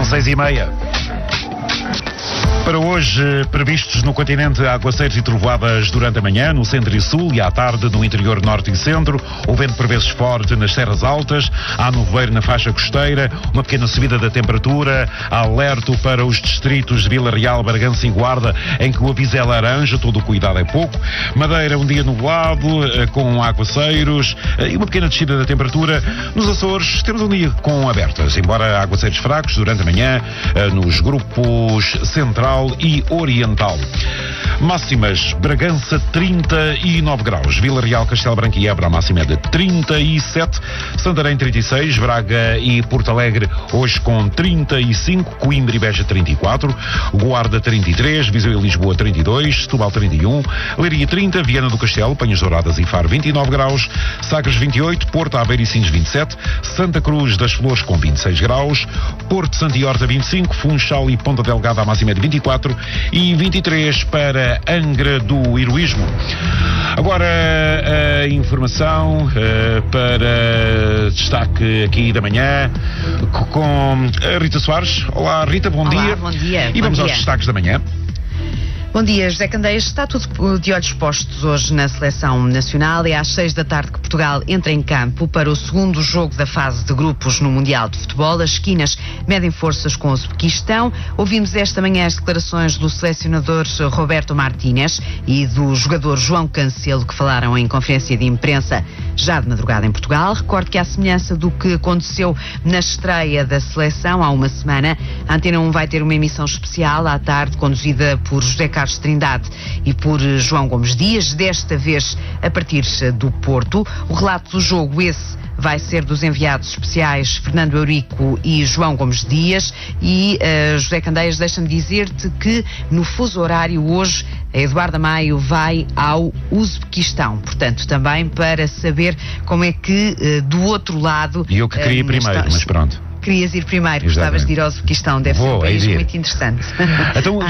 6h30. Para hoje, previstos no continente aguaceiros e trovoadas durante a manhã, no centro e sul, e à tarde no interior norte e centro. O vento por vezes forte nas serras altas, há nevoeiro na faixa costeira, uma pequena subida da temperatura, alerto para os distritos de Vila Real, Bragança e Guarda, em que o aviso é laranja, todo o cuidado é pouco. Madeira, um dia nublado, com aguaceiros e uma pequena descida da temperatura. Nos Açores, temos um dia com abertas, embora aguaceiros fracos durante a manhã, nos grupos central e oriental. Máximas: Bragança 39 graus, Vila Real, Castelo Branco e Évora a máxima é de 37, Santarém 36, Braga e Porto Alegre hoje com 35, Coimbra e Beja 34, Guarda 33, Viseu e Lisboa 32, Setúbal 31, Leiria 30, Viana do Castelo, Penhas Douradas e Faro 29 graus, Sagres 28, Porto, Aveiro e Sines 27, Santa Cruz das Flores com 26 graus, Porto, Santa e Horta 25, Funchal e Ponta Delgada a máxima é de 24 e 23 para Angra do Heroísmo. Agora a informação para destaque aqui da manhã com a Rita Soares. Olá Rita, bom dia. Bom dia. E vamos aos destaques da manhã. Bom dia, José Candeias. Está tudo de olhos postos hoje na seleção nacional. É às 6 da tarde que Portugal entra em campo para o segundo jogo da fase de grupos no Mundial de Futebol. As esquinas medem forças com o Uzbequistão. Ouvimos esta manhã as declarações do selecionador Roberto Martínez e do jogador João Cancelo, que falaram em conferência de imprensa já de madrugada em Portugal. Recordo que, à semelhança do que aconteceu na estreia da seleção há uma semana, a Antena 1 vai ter uma emissão especial à tarde, conduzida por José Carlos Trindade e por João Gomes Dias, desta vez a partir do Porto. O relato do jogo, esse, vai ser dos enviados especiais Fernando Eurico e João Gomes Dias. E José Candeias, deixa-me dizer-te que no fuso horário hoje a Eduarda Maio vai ao Uzbequistão, portanto também para saber como é que do outro lado... E eu que queria ir primeiro, mas pronto. Querias ir primeiro, gostavas de ir ao Uzbequistão, deve ser um país muito interessante. Então,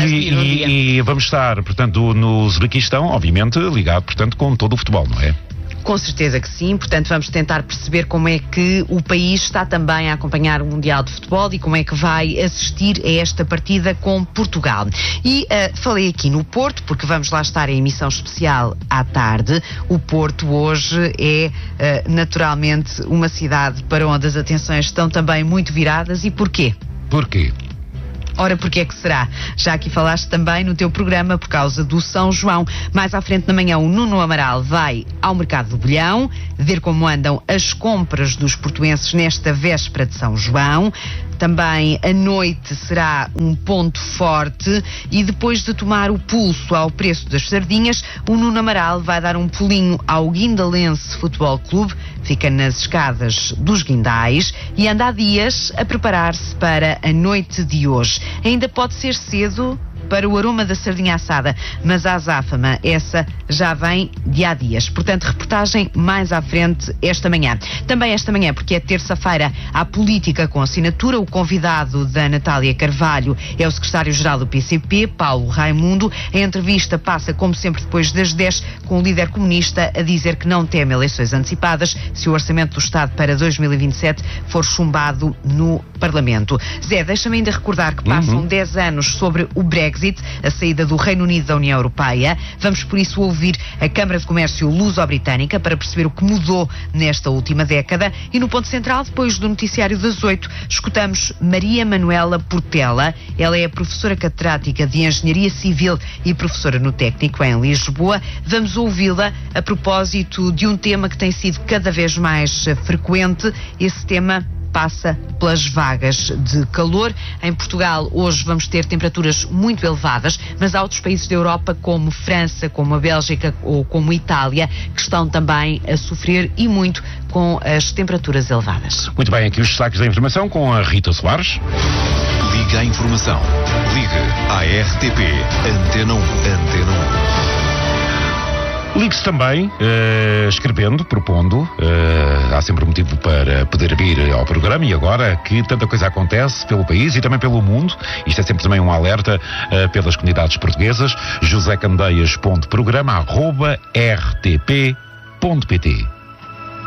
e vamos estar, portanto, no Uzbequistão, obviamente, ligado, portanto, com todo o futebol, não é? Com certeza que sim, portanto vamos tentar perceber como é que o país está também a acompanhar o Mundial de Futebol e como é que vai assistir a esta partida com Portugal. E falei aqui no Porto, porque vamos lá estar em emissão especial à tarde. O Porto hoje é naturalmente uma cidade para onde as atenções estão também muito viradas. E porquê? Porquê? Ora, porque é que será? Já aqui falaste também no teu programa por causa do São João. Mais à frente na manhã o Nuno Amaral vai ao Mercado do Bolhão ver como andam as compras dos portuenses nesta véspera de São João. Também a noite será um ponto forte e depois de tomar o pulso ao preço das sardinhas, o Nuno Amaral vai dar um pulinho ao Guindalense Futebol Clube, fica nas escadas dos Guindais e anda há dias a preparar-se para a noite de hoje. Ainda pode ser cedo para o aroma da sardinha assada, mas a azáfama, essa já vem de há dias. Portanto, reportagem mais à frente esta manhã. Também esta manhã, porque é terça-feira, há política com assinatura. O convidado da Natália Carvalho é o secretário-geral do PCP, Paulo Raimundo. A entrevista passa, como sempre, depois das 10, com o líder comunista a dizer que não teme eleições antecipadas se o orçamento do Estado para 2027 for chumbado no Parlamento. Zé, deixa-me ainda recordar que passam 10 anos sobre o Brexit, a saída do Reino Unido da União Europeia. Vamos, por isso, ouvir a Câmara de Comércio Luso-Britânica para perceber o que mudou nesta última década. E no ponto central, depois do noticiário das 8, escutamos Maria Manuela Portela. Ela é professora catedrática de Engenharia Civil e professora no Técnico em Lisboa. Vamos ouvi-la a propósito de um tema que tem sido cada vez mais frequente. Esse tema passa pelas vagas de calor. Em Portugal hoje vamos ter temperaturas muito elevadas, mas há outros países da Europa, como França, como a Bélgica ou como a Itália, que estão também a sofrer e muito com as temperaturas elevadas. Muito bem, aqui os destaques da informação com a Rita Soares. Liga à informação. Liga à RTP. Antena 1. Antena 1. Ligue-se também, escrevendo, propondo, há sempre um motivo para poder vir ao programa, e agora que tanta coisa acontece pelo país e também pelo mundo, isto é sempre também um alerta pelas comunidades portuguesas. josecandeias.programa@rtp.pt